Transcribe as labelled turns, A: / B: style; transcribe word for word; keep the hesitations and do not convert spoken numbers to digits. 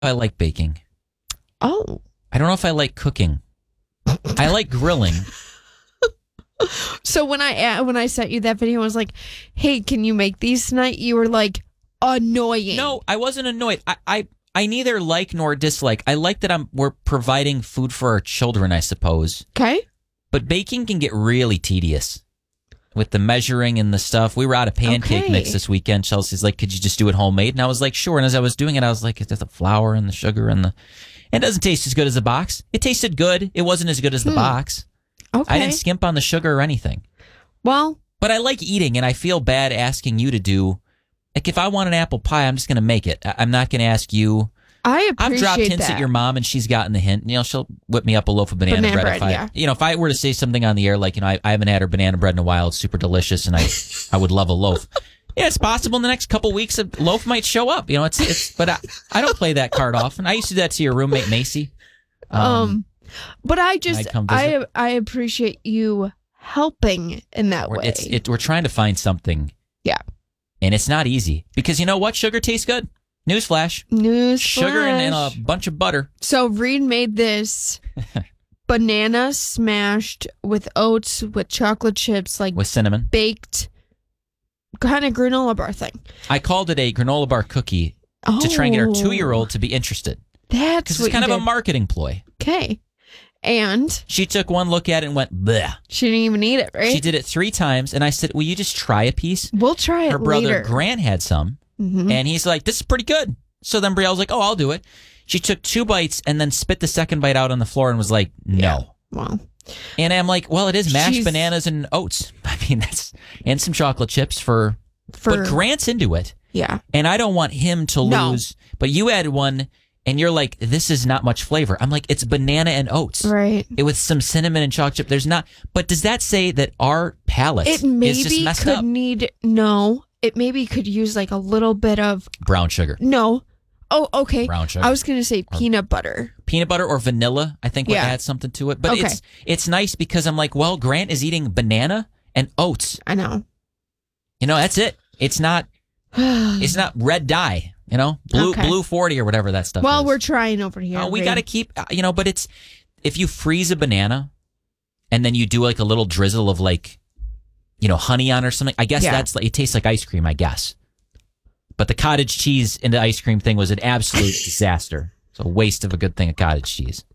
A: I like baking.
B: Oh.
A: I don't know if I like cooking. I like grilling.
B: So when I when I sent you that video, I was like, "Hey, can you make these tonight?" You were like, "Annoying."
A: No, I wasn't annoyed. I, I, I neither like nor dislike. I like that I'm we're providing food for our children, I suppose.
B: Okay.
A: But baking can get really tedious with the measuring and the stuff. We were out of pancake
B: Okay.
A: mix this weekend. Chelsea's like, "Could you just do it homemade?" And I was like, "Sure." And as I was doing it, I was like, "Is the flour and the sugar and the?" It doesn't taste as good as the box. It tasted good. It wasn't as good as the
B: Hmm.
A: box.
B: Okay.
A: I didn't skimp on the sugar or anything.
B: Well,
A: But I like eating, and I feel bad asking you to do. Like, if I want an apple pie, I'm just going to make it. I- I'm not going to ask you.
B: I appreciate
A: I've dropped hints
B: that.
A: at your mom, and she's gotten the hint. You know, she'll whip me up a loaf of banana,
B: Banana
A: bread.
B: bread,
A: if I,
B: yeah.
A: You know, if I were to say something on the air, like, you know, I, I haven't had her banana bread in a while. It's super delicious, and I, I would love a loaf. Yeah, it's possible in the next couple weeks a loaf might show up. You know, it's it's. But I, I don't play that card often. I used to do that to your roommate Macy.
B: Um, um but I just
A: I'd come
B: I
A: visit.
B: I appreciate you helping in that
A: We're,
B: way.
A: it's it. We're trying to find something.
B: Yeah.
A: And it's not easy because you know what? Sugar tastes good. Newsflash.
B: News
A: Sugar and, and
B: flash.
A: a bunch of butter.
B: So Reed made this banana smashed with oats with chocolate chips, like
A: With cinnamon.
B: baked kind of granola bar thing.
A: I called it a granola bar cookie
B: Oh,
A: to try and get our two-year-old to be interested.
B: That's
A: Because
B: what
A: it's kind
B: you
A: of
B: did.
A: a marketing ploy.
B: Okay. And
A: She took one look at it and went, bleh.
B: she didn't even eat it, right?
A: She did it three times, and I said, will you just try a piece?
B: We'll try it
A: Her brother
B: later.
A: Grant had some,
B: Mhm.
A: and he's like, this is pretty good. So then Brielle was like, oh, I'll do it. She took two bites and then spit the second bite out on the floor and was like, no.
B: Yeah. Well,
A: And I'm like, well, it is mashed
B: She's-
A: bananas and oats. I mean, that's, and some chocolate chips for,
B: for
A: but Grant's into it.
B: yeah.
A: And I don't want him to
B: No.
A: lose. But you had one, and you're like, this is not much flavor. I'm like, it's banana and oats.
B: Right.
A: It with some cinnamon and chocolate chip. There's not. But does that say that our palate
B: It
A: is just
B: maybe
A: messed
B: could
A: up?
B: need no. It maybe could use like a little bit of
A: Brown sugar,
B: no. Oh, okay.
A: brown sugar,
B: I was gonna say peanut butter.
A: peanut butter or vanilla. I think would
B: Yeah.
A: add something to it. But
B: Okay.
A: it's it's nice because I'm like, well, Grant is eating banana and oats.
B: I know.
A: You know, that's it. It's not. It's not red dye. You know, blue
B: Okay.
A: blue forty or whatever that stuff.
B: Well,
A: is.
B: we're trying over here.
A: Oh, we
B: Ray.
A: got to keep, uh, you know, but it's, if you freeze a banana and then you do like a little drizzle of like, you know, honey on or something, I guess
B: Yeah.
A: that's like, it tastes like ice cream, I guess. But the cottage cheese in the ice cream thing was an absolute disaster. It's a waste of a good thing of cottage cheese.